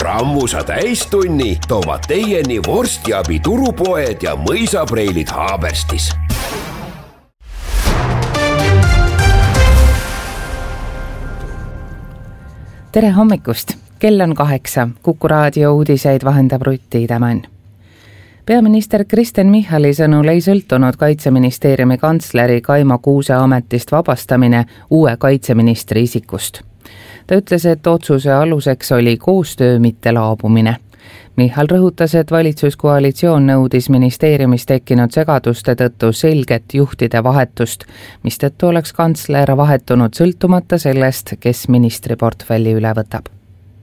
Rammusa täistunni toovad teieni vorstiabi turupoed ja mõisapreilid Haaberstis. Tere hommikust! Kell on 8. Kuku raadio uudiseid vahendab Rutti Idamann. Peaminister Kristen Michali sõnul ei sõltunud Kaitseministeeriumi kantsleri Kaimo Kuuse ametist vabastamine uue kaitseministri isikust. Ta ütles, et otsuse aluseks oli koostöö, mitte laabumine. Michal rõhutas, et valitsuskoalitsioon nõudis ministeeriumis tekkinud segaduste tõttu selget juhtide vahetust, mistõttu oleks kantsler vahetunud sõltumata sellest, kes ministriportfelli üle võtab.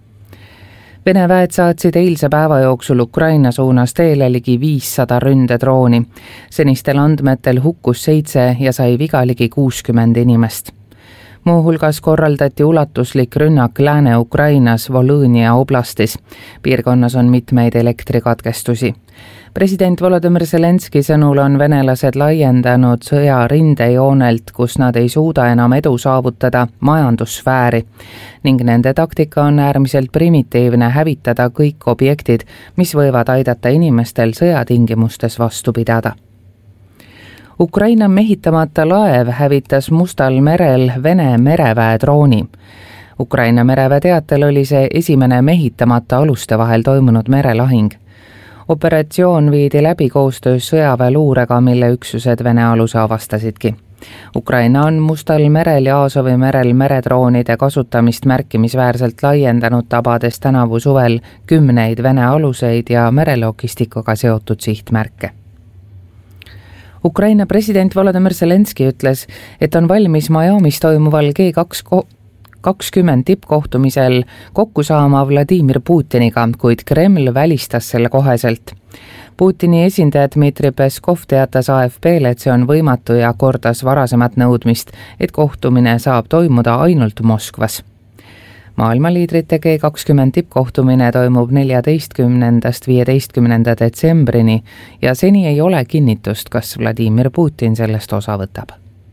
Vene väed saatsid eilse päeva jooksul Ukraina suunas teele ligi 500 ründedrooni. Senistel andmetel hukkus 7 ja sai viga ligi 60 inimest. Muuhulgas korraldati ulatuslik rünnak Lääne-Ukrainas Volõnia oblastis. Piirkonnas on mitmeid elektrikatkestusi. President Volodymyr Zelenski sõnul on venelased laiendanud sõja rindejoonelt, kus nad ei suuda enam edu saavutada majandussfääri ning nende taktika on äärmiselt primitiivne hävitada kõik objektid, mis võivad aidata inimestel sõjatingimustes vastu pidada. Ukraina mehitamata laev hävitas Mustal merel Vene mereväe drooni. Ukraina mereväe teatel oli see esimene mehitamata aluste vahel toimunud merelahing. Operatsioon viidi läbi koostöös sõjaväeluurega, mille üksused Vene aluse avastasidki. Ukraina on Mustal merel ja Aasovi merel meredroonide kasutamist märkimisväärselt laiendanud, tabades tänavu suvel 10 Vene aluseid ja merelogistikaga seotud sihtmärke. Ukraina president Volodymyr Zelenski ütles, et on valmis Miamis toimuval G20 tippkohtumisel kokku saama Vladimir Putiniga, kuid Kreml välistas selle koheselt. Putini esindaja Dmitri Peskov teatas AFP-le, et see on võimatu ja kordas varasemat nõudmist, et kohtumine saab toimuda ainult Moskvas. Maailmaliidrite G20 tippkohtumine toimub 14.–15. detsembrini ja seni ei ole kinnitust, kas Vladimir Putin sellest osa võtab.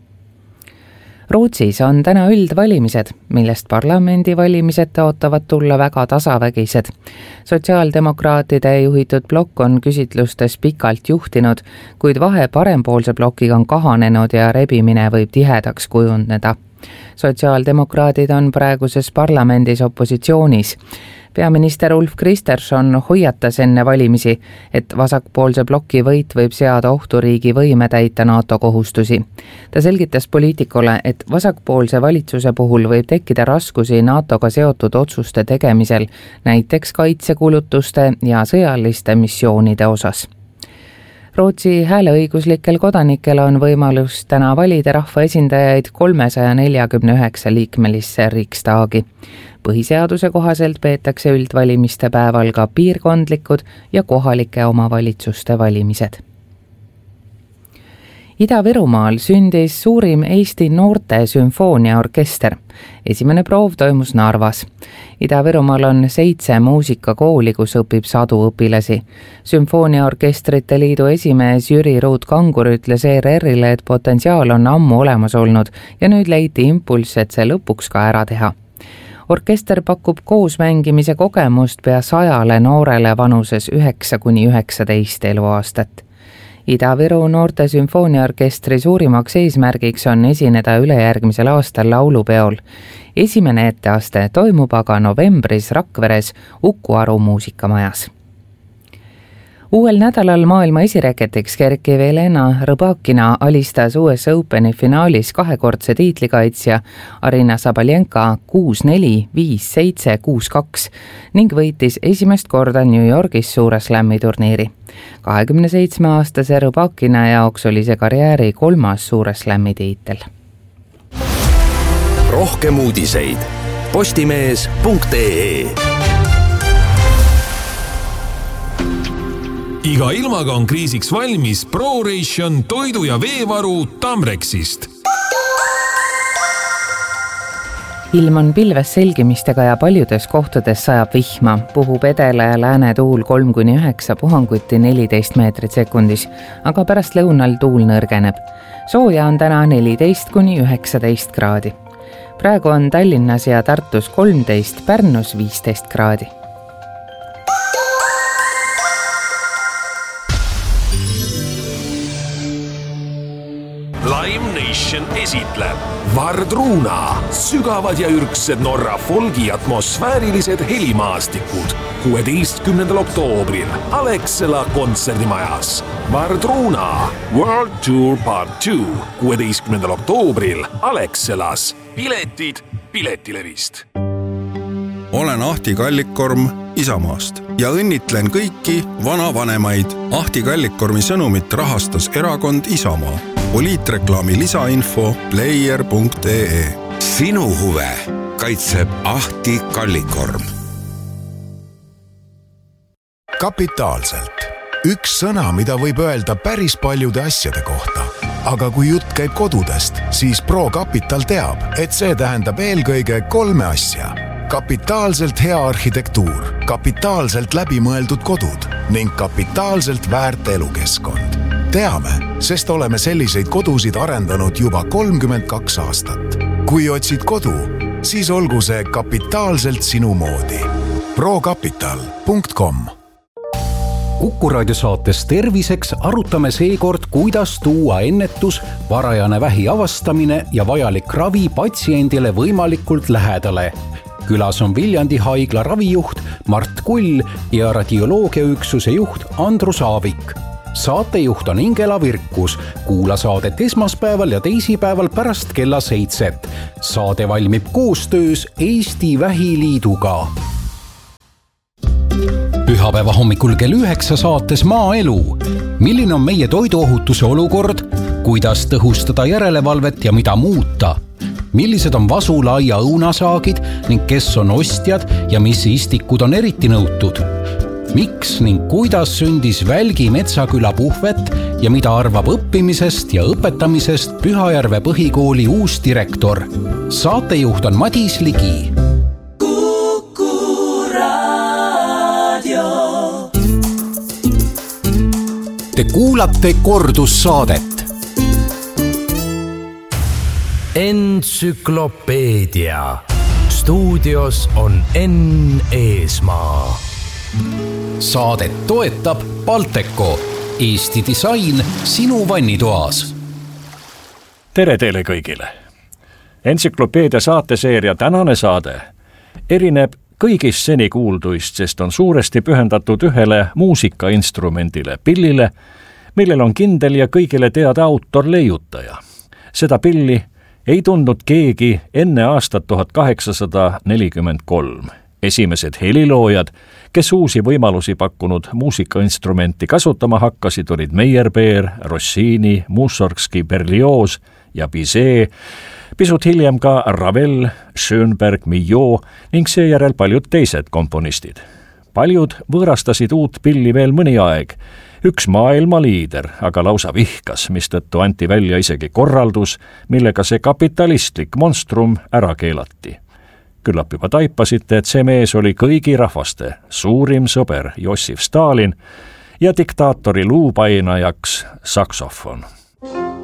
Rootsis on täna üldvalimised, millest parlamendivalimised tõotavad tulla väga tasavägised. Sotsiaaldemokraatide juhitud blokk on küsitlustes pikalt juhtinud, kuid vahe parempoolse blokiga on kahanenud ja rebimine võib tihedaks kujuneda. Sotsiaaldemokraadid on praeguses parlamendis opositsioonis. Peaminister Ulf Kristersson hoiatas enne valimisi, et vasakpoolse bloki võit võib seada ohtu riigi võime täita NATO kohustusi. Ta selgitas poliitikule, et vasakpoolse valitsuse puhul võib tekkida raskusi NATOga seotud otsuste tegemisel, näiteks kaitsekulutuste ja sõjaliste missioonide osas. Rootsi hääleõiguslikel kodanikel on võimalus täna valida rahvaesindajaid 349 liikmelisse Riksdagi. Põhiseaduse kohaselt peetakse üldvalimiste päeval ka piirkondlikud ja kohalike omavalitsuste valimised. Ida-Virumaal sündis suurim Eesti noorte sümfooniaorkester. Esimene proov toimus Narvas. Ida-Virumaal on 7 muusikakooli, kus õpib 100 õpilasi. Sümfooniaorkestrite liidu esimees Jüri Ruut-Kangur ütles ERR-ile, et potentsiaal on ammu olemas olnud ja nüüd leiti impulss, et see lõpuks ka ära teha. Orkester pakub koosmängimise kogemust pea 100 noorele vanuses 9–19 eluaastat. Ida-Viru noorte sümfooniaorkestri suurimaks eesmärgiks on esineda ülejärgmisel aastal laulupeol. Esimene etteaste toimub aga novembris Rakveres Uku Aru muusikamajas. Uuel nädalal maailma esireketiks kerkiv Elena Rõbakina alistas US Openi finaalis 2-kordse tiitlikaitsja Arina Sabalenka 6-4, 5-7, 6-2 ning võitis esimest korda New Yorgis Suure Slami turniiri. 27-aastase Rõbakina jaoks oli see karjääri 3. Suure Slami tiitel. Rohkem uudiseid postimees.ee. Iga ilmaga on kriisiks valmis ProRation toidu- ja veevaru Tamrexist. Ilm on pilves selgimistega ja paljudes kohtades sajab vihma. Puhub edela ja lääne tuul 3–9, puhanguti 14 meetrit sekundis, aga pärast lõunal tuul nõrgeneb. Sooja on täna 14–19 kraadi. Praegu on Tallinnas ja Tartus 13, Pärnus 15 kraadi. Corporation esitleb Vardruna, sügavad ja ürgsed Norra folgi atmosfäärilised helimaastikud 16. oktoobril Alexela kontserdimajas. Vardruna World Tour Part 2 16. oktoobril Alexelas. Piletid Piletilevist. Olen Ahti Kallikkorm Isamaast ja õnnitlen kõiki vanavanemaid. Ahti Kallikkormi sõnumit rahastas erakond Isamaa. Poliitreklaami lisainfo player.ee. Sinu huve kaitseb Ahti Kallikkorm. Kapitaalselt. Üks sõna, mida võib öelda päris paljude asjade kohta. Aga kui jutt käib kodudest, siis ProCapital teab, et see tähendab eelkõige 3 asja. Kapitaalselt hea arhitektuur, kapitaalselt läbimõeldud kodud ning kapitaalselt väärt elukeskkond. Teame, sest oleme selliseid kodusid arendanud juba 32 aastat. Kui otsid kodu, siis olgu see kapitaalselt sinu moodi. procapital.com. Kuku Raadio saates Terviseks arutame seekord, kuidas tuua ennetus, varajane vähi avastamine ja vajalik ravi patsiendile võimalikult lähedale. Külas on Viljandi haigla ravijuht Mart Kull ja radioloogiaüksuse juht Andrus Aavik. Saatejuht on Ingela Virkus. Kuula saadet esmaspäeval ja teisipäeval pärast kella 7. Saade valmib koostöös Eesti Vähiliiduga. Pühapäeva hommikul kell 9 saates Maaelu. Milline on meie toiduohutuse olukord? Kuidas tõhustada järelevalvet ja mida muuta? Millised on vasula ja õunasaagid ning kes on ostjad ja mis istikud on eriti nõutud? Miks ning kuidas sündis Välgi Metsaküla puhvet ja mida arvab õppimisest ja õpetamisest Pühajärve põhikooli uus direktor? Saatejuht on Madis Ligi. Kuku Raadio. Te kuulate kordussaadet. Entsüklopeedia. Stuudios on Enn Eesmaa. Saadet toetab Balteco. Eesti disain sinu vannitoas. Tere teile kõigile. Entsüklopeedia saateseeria tänane saade erineb kõigist seni kuulduist, sest on suuresti pühendatud ühele muusikainstrumendile, pillile, millel on kindel ja kõigile teada autor leiutaja. Seda pilli ei tundnud keegi enne aastat 1843. Esimesed heliloojad, kes uusi võimalusi pakkunud muusikainstrumenti kasutama hakkasid, olid Meyerbeer, Rossini, Mussorgski, Berlioz ja Bizet, pisut hiljem ka Ravel, Schönberg, Milhaud ning seejärel paljud teised komponistid. Paljud võõrastasid uut pilli veel mõni aeg. Üks maailmaliider aga lausa vihkas, mistõttu anti välja isegi korraldus, millega see kapitalistlik monstrum ära keelati. Küllap juba taipasite, et see mees oli kõigi rahvaste suurim sõber Jossif Stalin ja diktaatori luupainajaks saksofon.